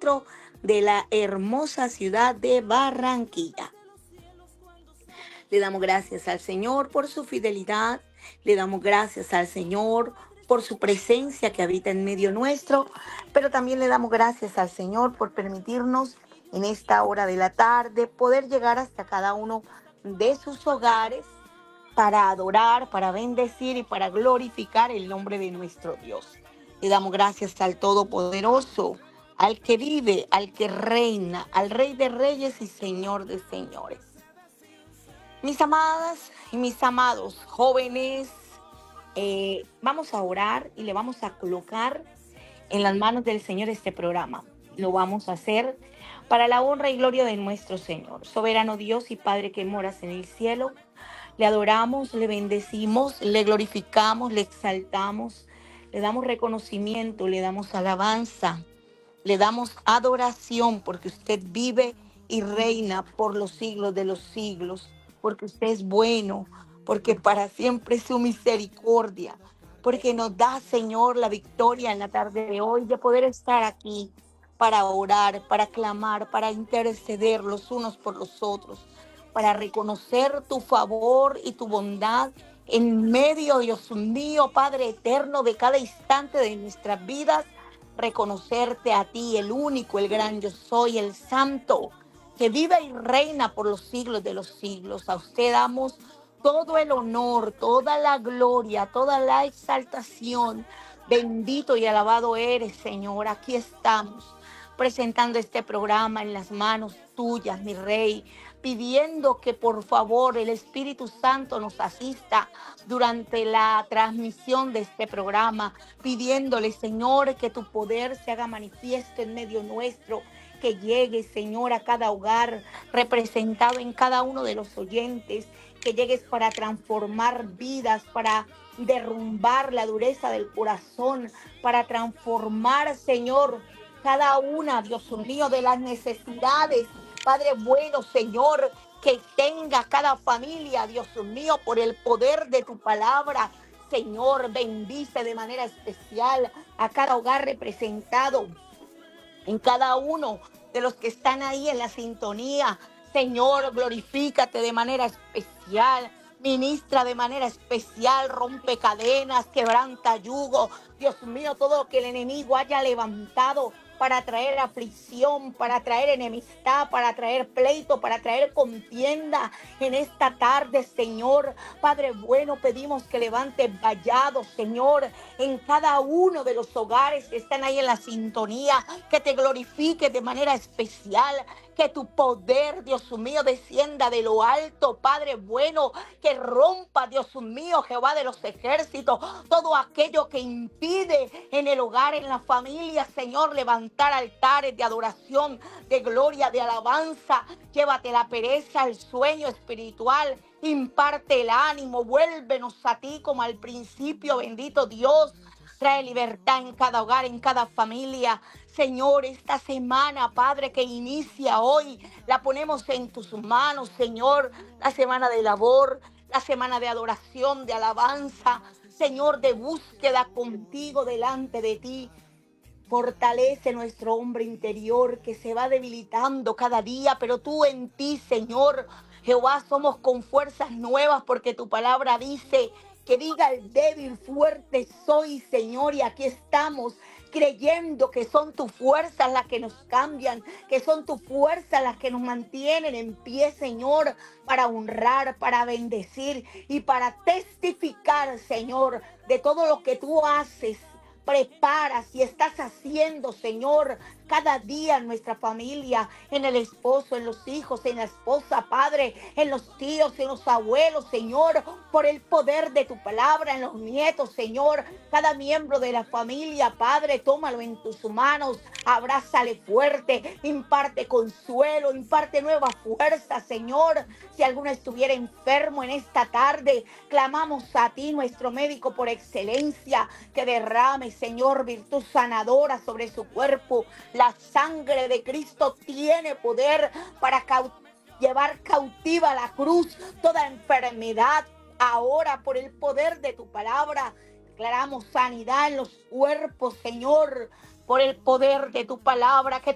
centro de la hermosa ciudad de Barranquilla. Le damos gracias al Señor por su fidelidad, le damos gracias al Señor por su presencia que habita en medio nuestro, pero también le damos gracias al Señor por permitirnos en esta hora de la tarde poder llegar hasta cada uno de sus hogares para adorar, para bendecir y para glorificar el nombre de nuestro Dios. Le damos gracias al Todopoderoso, al que vive, al que reina, al Rey de Reyes y Señor de Señores. Mis amadas y mis amados jóvenes, vamos a orar y le vamos a colocar en las manos del Señor este programa. Lo vamos a hacer para la honra y gloria de nuestro Señor. Soberano Dios y Padre que moras en el cielo, le adoramos, le bendecimos, le glorificamos, le exaltamos, le damos reconocimiento, le damos alabanza, le damos adoración porque usted vive y reina por los siglos de los siglos, porque usted es bueno, porque para siempre es su misericordia, porque nos da, Señor, la victoria en la tarde de hoy de poder estar aquí para orar, para clamar, para interceder los unos por los otros, para reconocer tu favor y tu bondad en medio, Dios mío, Padre eterno, de cada instante de nuestras vidas. Reconocerte a ti, el único, el gran yo soy, el santo, que vive y reina por los siglos de los siglos. A usted damos todo el honor, toda la gloria, toda la exaltación. Bendito y alabado eres, Señor. Aquí estamos presentando este programa en las manos tuyas, mi Rey, pidiendo que por favor el Espíritu Santo nos asista durante la transmisión de este programa, pidiéndole, Señor, que tu poder se haga manifiesto en medio nuestro, que llegue, Señor, a cada hogar representado en cada uno de los oyentes, que llegues para transformar vidas, para derrumbar la dureza del corazón, para transformar, Señor, cada una, Dios mío, de las necesidades, Padre bueno, Señor, que tenga cada familia, Dios mío, por el poder de tu palabra. Señor, bendice de manera especial a cada hogar representado en cada uno de los que están ahí en la sintonía. Señor, glorifícate de manera especial. Ministra de manera especial, rompe cadenas, quebranta yugo. Dios mío, todo lo que el enemigo haya levantado para traer aflicción, para traer enemistad, para traer pleito, para traer contienda en esta tarde, Señor. Padre bueno, pedimos que levantes vallados, Señor, en cada uno de los hogares que están ahí en la sintonía, que te glorifique de manera especial, que tu poder, Dios mío, descienda de lo alto, Padre bueno, que rompa, Dios mío, Jehová de los ejércitos, todo aquello que impide en el hogar, en la familia, Señor, levantar altares de adoración, de gloria, de alabanza. Llévate la pereza, el sueño espiritual, imparte el ánimo, vuélvenos a ti como al principio, bendito Dios. Trae libertad en cada hogar, en cada familia. Señor, esta semana, Padre, que inicia hoy, la ponemos en tus manos, Señor. La semana de labor, la semana de adoración, de alabanza, Señor, de búsqueda contigo delante de ti. Fortalece nuestro hombre interior que se va debilitando cada día, pero tú en ti, Señor, Jehová, somos con fuerzas nuevas porque tu palabra dice que diga el débil, fuerte soy, Señor, y aquí estamos creyendo que son tus fuerzas las que nos cambian, que son tus fuerzas las que nos mantienen en pie, Señor, para honrar, para bendecir y para testificar, Señor, de todo lo que tú haces, preparas y estás haciendo, Señor, cada día en nuestra familia, en el esposo, en los hijos, en la esposa, Padre, en los tíos, en los abuelos, Señor, por el poder de tu palabra, en los nietos, Señor, cada miembro de la familia, Padre, tómalo en tus manos, abrázale fuerte, imparte consuelo, imparte nueva fuerza, Señor. Si alguno estuviera enfermo en esta tarde, clamamos a ti, nuestro médico por excelencia, que derrame, Señor, virtud sanadora sobre su cuerpo. La sangre de Cristo tiene poder para llevar cautiva a la cruz toda enfermedad. Ahora, por el poder de tu palabra, declaramos sanidad en los cuerpos, Señor, por el poder de tu palabra, que